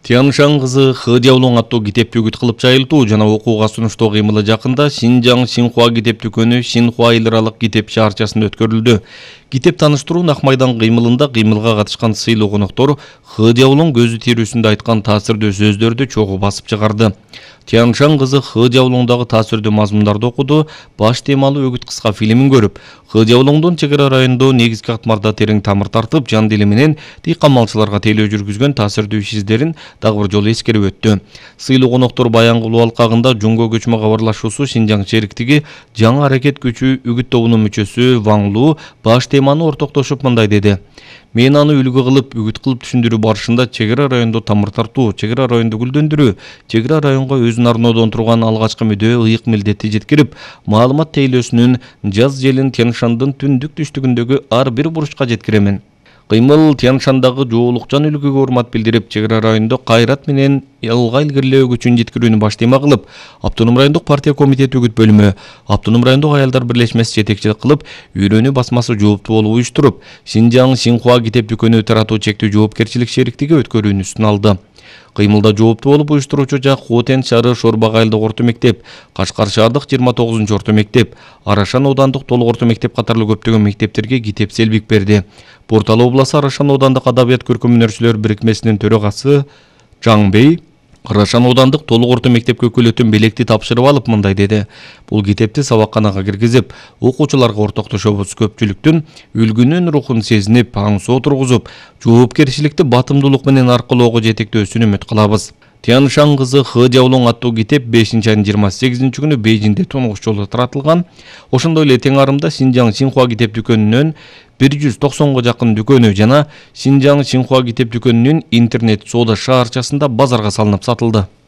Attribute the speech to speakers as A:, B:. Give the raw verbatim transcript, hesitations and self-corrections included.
A: Тяншан кызы Хы Дяолуң аттуу китепти үгүт кылып жайылтуу жана окууга сунуштоо кыймылы жакында Шинжаң Синхуа китеп дүкөнү Синхуа эл аралык китеп шаарчасында өткөрүлдү. Китеп таныштыруу Ак майдан кыймылында кыймылга катышкан сыйлуу коноктор Хы Дяолуң көзү тирүүсүндө айткан таасирдүү сөздөрдү чогуу басып чыгарды. Тяншан кызы Хы Дяолуңдагы таасирдүү мазмундарды окуду, баш темалуу өгүт кыска фильмин көрүп, Хы Дяолуңдун чек ара районунда негизги катмарда терең тамыр тартып, жан дили менен дыйкан малчыларга тейлөө жүргүзгөн таасирдүү иш издерин дагы бир жолу эскерип өттү. Сыйлуу коноктор баян кылуу алкагында Жунго көчмө кабарлашуусу Шинжаң шериктиги жаңы аракет күчү үгүт тобунун мүчөсү Ваң Лу баш теманы ортоктошуп мындай деди. Мен аны үлгү кылып, үгүт кылып түшүндүрүү барышында чек ара райондо тамыр тартуу, чек ара районду гүлдөндүрүү, чек ара районго өзүн арноодон турган алгачкы мүдөө ыйык милдетти жеткирип, маалымат тейлөөсүнүн жаз желин Тяншандын түндүк түштүгүндөгү ар бир буручка жеткиремин. Кыймыл Тяншандагы жоолукчан үлгүгө урмат билдирип, чек ара райондо кайрат менен алга илгерилөө күчүн жеткирүүнү баш тема кылып, Автоном райондук партия комитети үгүт бөлүмү, Автоном райондук аялдар бирлешмеси жетекчилик кылып, үйрөнүү басмасы жооптуу болуп уюштуруп, Шинжаң Синхуа китеп дүкөнү таратуу чектүү жоопкерчилик шериктиги өткөрүүнү алды. Кыймылда жооптуу болуп уюштуруучу жак Хотен шаары Шорбак айылдык орто мектеп, Кашкар шаардык жыйырма тогузунчу орто мектеп, Арашан оодандык толук орто мектеп катарлуу көптөгөн мектептерге китеп селбик берди. Портал обласы Арашан оодандык адабият көркөм өнөрчүлөр бирикмесинин төрагасы Жаңбей Арашан оодандык толук орто мектепке өкүлөтүн белекти тапшырып алып мындай деди. Бул китепти сабакканага киргизип, окуучуларга ортоктошобуз, көпчүлүктүн үлгүнүн рухун сезинип, аңсоо тургузуп, жоопкерчиликти батымдуулук менен аркылоого жетектөөсүн үмүт кылабыз. Тяншан кызы Хы Дяолуң аттуу китеп бешинчи айдын жыйырма сегизинчи күнү Бейжиңде тунугуш жолу таратылган. Ошондой эле тең арымда Шинжаң Синхуа китеп дүкөнүнөн бир жүз токсонго жакын дүкөнү жана Шинжаң Синхуа китеп дүкөнүнүн интернет соода шаарчасында базарга салынып сатылды.